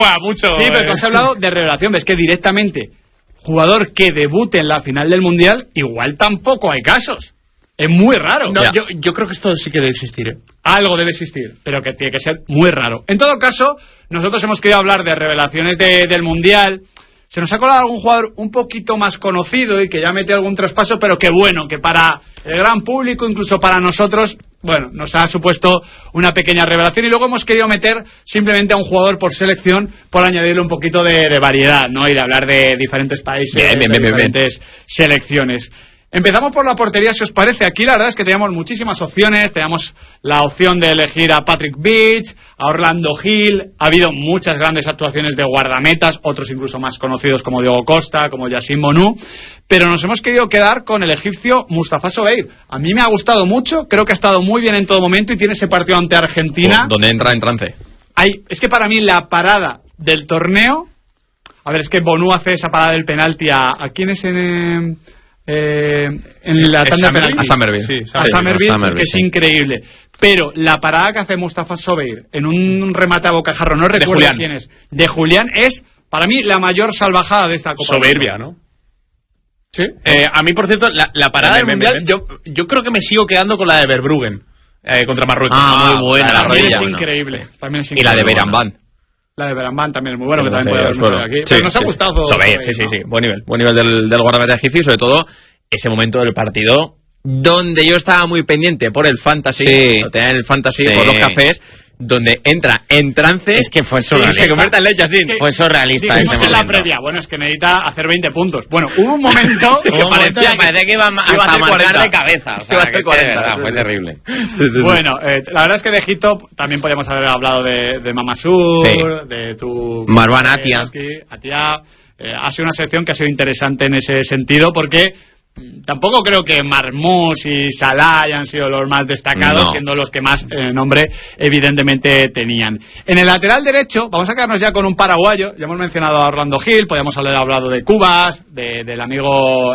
mucho. Sí, pero tú has hablado de revelación. Ves que directamente jugador que debute en la final del Mundial, igual tampoco hay casos. Es muy raro. No, yo creo que esto sí que debe existir, ¿eh? Algo debe existir, pero que tiene que ser muy raro. En todo caso, nosotros hemos querido hablar de revelaciones del Mundial. Se nos ha colado algún jugador un poquito más conocido y que ya metió algún traspaso, pero que bueno, que para el gran público, incluso para nosotros, bueno, nos ha supuesto una pequeña revelación. Y luego hemos querido meter simplemente a un jugador por selección, por añadirle un poquito de variedad, ¿no? Y de hablar de diferentes países, diferentes selecciones. Empezamos por la portería, si os parece. Aquí la verdad es que teníamos muchísimas opciones. Teníamos la opción de elegir a Patrick Beach, a Orlando Hill. Ha habido muchas grandes actuaciones de guardametas, otros incluso más conocidos como Diego Costa, como Yacine Bonu. Pero nos hemos querido quedar con el egipcio Mustafa Sobeir. A mí me ha gustado mucho, creo que ha estado muy bien en todo momento y tiene ese partido ante Argentina. Donde entra en trance. Es que para mí la parada del torneo... A ver, es que Bonu hace esa parada del penalti a ¿quién es en la tanda de penaltis? A Summerville. Sí, a Summerville, que es increíble. Pero la parada que hace Mustafa Sobeir en un remate a bocajarro, no recuerdo quién es, de Julián, es para mí la mayor salvajada de esta Copa. Soberbia, ¿no? Sí. A mí, por cierto, la parada del Mundial, yo creo que me sigo quedando con la de Verbruggen contra Marruecos. Muy buena. También es increíble. Y la de Beramban. La de Beramban también es muy bueno, que también puede haber aquí. Pero nos ha gustado. Sobeir, sí. Buen nivel del guardameta egipcio, y sobre todo ese momento del partido donde yo estaba muy pendiente por el fantasy, lo tenía en el fantasy por los cafés, donde entra en trance. Es que fue surrealista. Se convierte en leche así. Fue surrealista ese momento. En la previa, bueno, es que necesita hacer 20 puntos. Bueno, hubo un momento que parecía que iba hasta a marcar de cabeza. O sea, que 40, fue terrible. Bueno, la verdad es que de Egipto también podríamos haber hablado de Mamasur, de tu... Marwan Atia. Ha sido una selección que ha sido interesante en ese sentido, porque tampoco creo que Marmous y Salah hayan sido los más destacados, siendo los que más nombre evidentemente tenían. En el lateral derecho vamos a quedarnos ya con un paraguayo. Ya hemos mencionado a Orlando Hill, podríamos haber hablado de Cubas, del amigo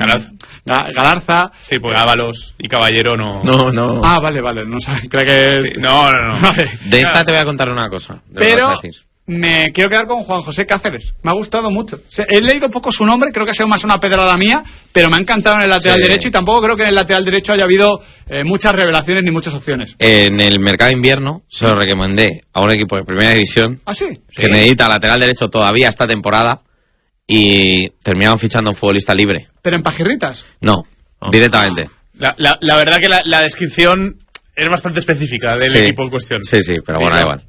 Galarza. Sí, pues Ábalos y Caballero no. Ah, vale, no sabe, creo que... Sí, no. Vale. De esta te voy a contar una cosa. Pero me quiero quedar con Juan José Cáceres. Me ha gustado mucho. He leído poco su nombre, creo que ha sido más una pedrada mía, pero me ha encantado en el lateral derecho, y tampoco creo que en el lateral derecho haya habido muchas revelaciones ni muchas opciones. En el mercado de invierno se lo recomendé a un equipo de primera división. ¿Ah, sí? Que necesita lateral derecho todavía esta temporada, y terminaron fichando a un futbolista libre. ¿Pero en Pajirritas? No, directamente. La verdad que la descripción es bastante específica del equipo en cuestión. Sí, pero bueno, da igual.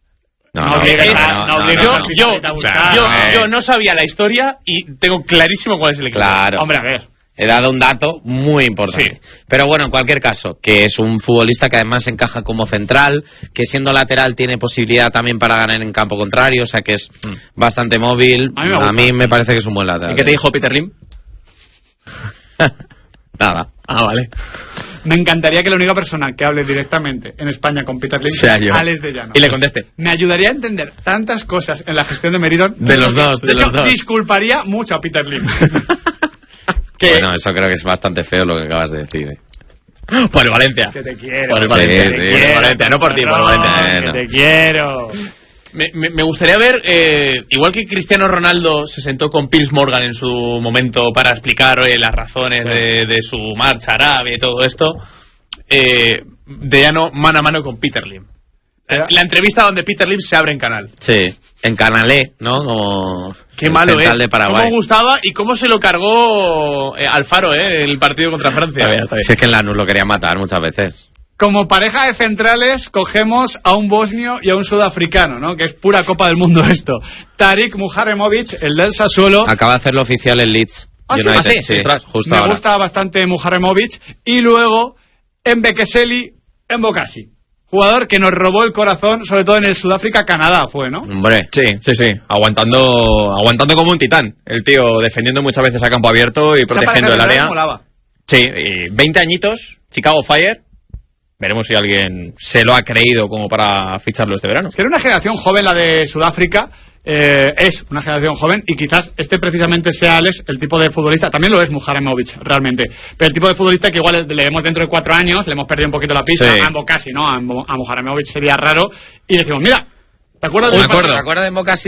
Yo no sabía la historia y tengo clarísimo cuál es el equipo. Claro. Hombre, a ver. He dado un dato muy importante. Sí. Pero bueno, en cualquier caso, que es un futbolista que además encaja como central, que siendo lateral tiene posibilidad también para ganar en campo contrario, o sea que es bastante móvil. A mí me parece que es un buen lateral. ¿Y qué te dijo Peter Lim? Nada. Ah, vale. Me encantaría que la única persona que hable directamente en España con Peter Lim sea Alex de Llano. Y le conteste. Me ayudaría a entender tantas cosas en la gestión de Meridón. De los dos. Disculparía mucho a Peter Lim. Bueno, eso creo que es bastante feo lo que acabas de decir. Por el Valencia. Que te quiero. Por el Valencia. Por el Valencia, no por ti, por el Valencia. Que te quiero. Me gustaría ver, igual que Cristiano Ronaldo se sentó con Piers Morgan en su momento para explicar las razones de su marcha a Arabia y todo esto, de Llano mano a mano con Peter Lim. La entrevista donde Peter Lim se abre en Canal. Sí, en Canalé, ¿no? Como qué malo es. De Paraguay. Cómo gustaba y cómo se lo cargó Alfaro, el partido contra Francia. Está bien. Si es que en Lanús lo quería matar muchas veces. Como pareja de centrales cogemos a un bosnio y a un sudafricano, ¿no? Que es pura Copa del Mundo esto. Tarik Muharemovic, el del Sassuolo. Acaba de hacerlo oficial el Leeds United. Sí. Justo me gusta bastante Muharemovic. Y luego Mbekeseli Mbokasi. Jugador que nos robó el corazón, sobre todo en el Sudáfrica-Canadá fue, ¿no? Hombre, sí. Aguantando como un titán. El tío defendiendo muchas veces a campo abierto y protegiendo el área. Molaba. Sí, 20 añitos, Chicago Fire. Veremos si alguien se lo ha creído como para ficharlo este verano. Es que era una generación joven la de Sudáfrica. Es una generación joven y quizás precisamente sea Alex el tipo de futbolista, también lo es Muharemovic realmente, pero el tipo de futbolista que igual le vemos dentro de 4 años, le hemos perdido un poquito la pista, a Mbokasi, ¿no? A Muharemovic sería raro y decimos, mira, ¿Te acuerdas Me de acuerdo. ¿Te acuerdas de Mocasín?